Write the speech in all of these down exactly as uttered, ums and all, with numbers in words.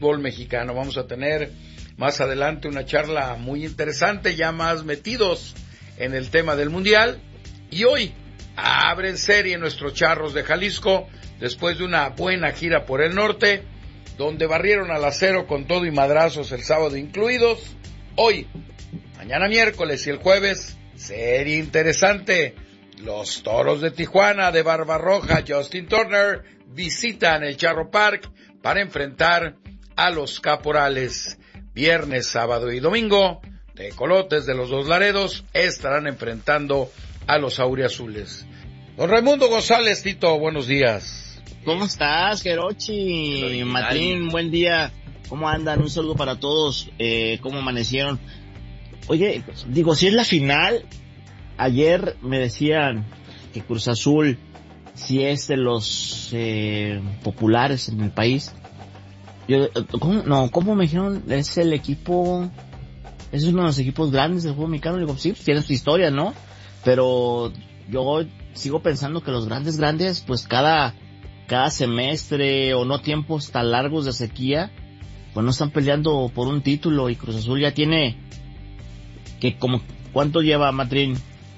fútbol mexicano. Vamos a tener más adelante una charla muy interesante, ya más metidos en el tema del Mundial. Y hoy abren serie nuestros Charros de Jalisco, después de una buena gira por el norte, donde barrieron al acero con todo y madrazos el sábado incluidos. Hoy, mañana miércoles y el jueves, serie interesante. Los Toros de Tijuana de Barbarroja, Justin Turner, visitan el Charro Park para enfrentar a los Caporales. Viernes, sábado y domingo, Tecolotes de los Dos Laredos estarán enfrentando a los Auriazules. Don Raimundo González, Tito, buenos días. ¿Cómo estás, Gerochi? Matrín, buen día. ¿Cómo andan? Un saludo para todos. Eh, ¿Cómo amanecieron? Oye, digo, si es la final, ayer me decían que Cruz Azul, si es de los eh, populares en el país. Yo, ¿cómo? No, ¿cómo me dijeron? Es el equipo, es uno de los equipos grandes del fútbol mexicano. Digo, sí, tiene su historia, ¿no? Pero yo sigo pensando que los grandes, grandes, pues cada, cada semestre o no tiempos tan largos de sequía, pues no están peleando por un título, y Cruz Azul ya tiene, que como, ¿cuánto lleva, Matrín?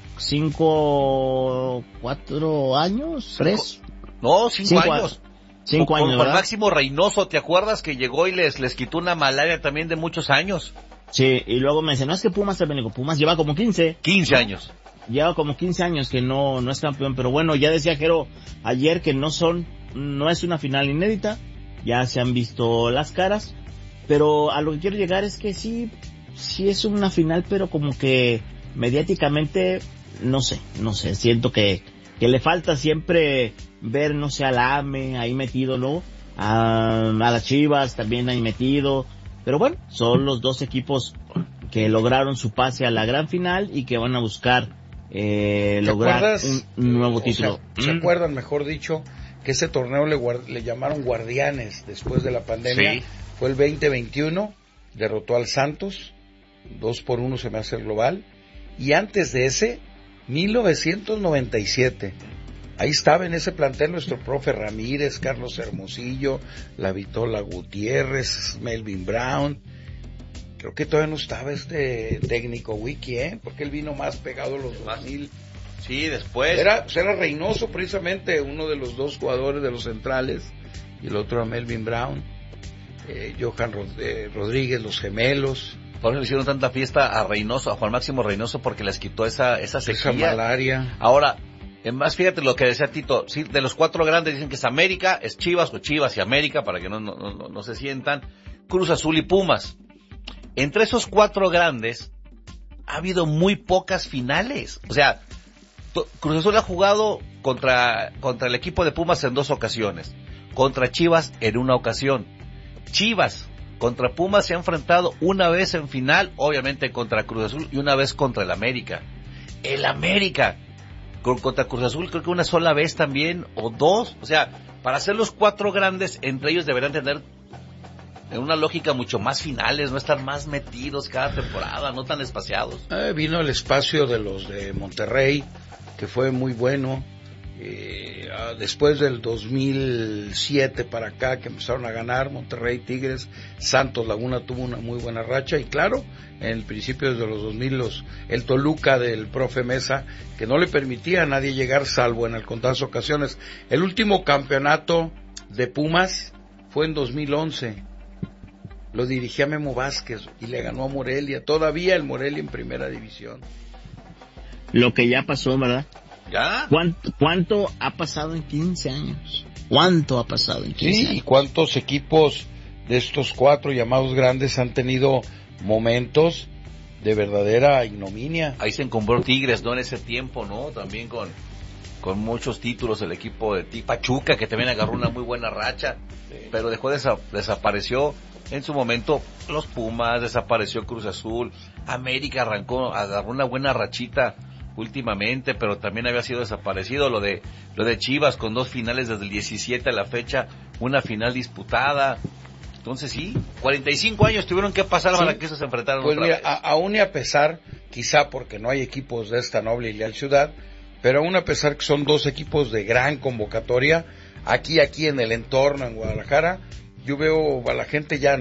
¿Cinco, cuatro años? ¿Tres? No, cinco, cinco años. Cinco años, con, con Máximo Reynoso, ¿te acuerdas que llegó y les, les quitó una malaria también de muchos años? Sí, y luego me dicen, no, es que Pumas también, digo, Pumas lleva como quince. quince años. Lleva como quince años que no, no es campeón, pero bueno, ya decía Jero ayer que no son, no es una final inédita, ya se han visto las caras, pero a lo que quiero llegar es que sí, sí es una final, pero como que mediáticamente, no sé, no sé, siento que, que le falta siempre ver, no sé, al A M E ahí metido, ¿no? A, a las Chivas también ahí metido, pero bueno, son los dos equipos que lograron su pase a la gran final y que van a buscar eh, lograr un, un nuevo título. O sea, ¿se mm. acuerdan, mejor dicho, que ese torneo le, guard, le llamaron Guardianes después de la pandemia? Sí. Fue el veinte veintiuno, derrotó al Santos, dos por uno se me hace el global, y antes de ese, mil novecientos noventa y siete, ahí estaba en ese plantel nuestro profe Ramírez, Carlos Hermosillo, la Vitola Gutiérrez, Melvin Brown. Creo que todavía no estaba este técnico Wiki, ¿eh? Porque él vino más pegado a los dos mil. Sí, después. Era, pues era Reynoso precisamente, uno de los dos jugadores de los centrales, y el otro era Melvin Brown, eh, Johan Rod- eh, Rodríguez, los gemelos. Por eso le hicieron tanta fiesta a Reynoso, a Juan Máximo Reynoso, porque les quitó esa, esa sequía. Esa malaria. Ahora, en más, fíjate lo que decía Tito, sí, de los cuatro grandes dicen que es América, es Chivas o Chivas y América, para que no, no, no, no se sientan, Cruz Azul y Pumas. Entre esos cuatro grandes, ha habido muy pocas finales. O sea, to, Cruz Azul ha jugado contra, contra el equipo de Pumas en dos ocasiones, contra Chivas en una ocasión. Chivas contra Pumas se ha enfrentado una vez en final, obviamente contra Cruz Azul, y una vez contra el América. El América contra Cruz Azul creo que una sola vez también, o dos. O sea, para ser los cuatro grandes, entre ellos deberán tener una lógica mucho más finales, no estar más metidos cada temporada, no tan espaciados. Eh, vino el espacio de los de Monterrey, que fue muy bueno. Eh, después del dos mil siete para acá, que empezaron a ganar Monterrey, Tigres, Santos Laguna tuvo una muy buena racha, y claro, en el principio de los dos mil, los, el Toluca del profe Mesa, que no le permitía a nadie llegar salvo en contadas ocasiones. El último campeonato de Pumas fue en dos mil once, lo dirigía Memo Vázquez y le ganó a Morelia, todavía el Morelia en primera división. Lo que ya pasó, ¿verdad? ¿Ya? ¿Cuánto, cuánto ha pasado en quince años? ¿Cuánto ha pasado en quince sí, años? ¿Y cuántos equipos de estos cuatro llamados grandes han tenido momentos de verdadera ignominia? Ahí se encumbró Tigres, ¿no? En ese tiempo, ¿no? También con, con muchos títulos el equipo de Pachuca, que también agarró una muy buena racha, sí, pero dejó de desa- desapareció en su momento los Pumas, desapareció Cruz Azul, América arrancó, agarró una buena rachita últimamente, pero también había sido desaparecido. Lo de lo de Chivas con dos finales desde el diecisiete a la fecha, una final disputada. Entonces sí, cuarenta y cinco años tuvieron que pasar, sí, para que eso se enfrentaran pues otra mira, vez. A, aún y a pesar, quizá porque no hay equipos de esta noble y leal ciudad, pero aún a pesar que son dos equipos de gran convocatoria, aquí aquí en el entorno, en Guadalajara, yo veo a la gente ya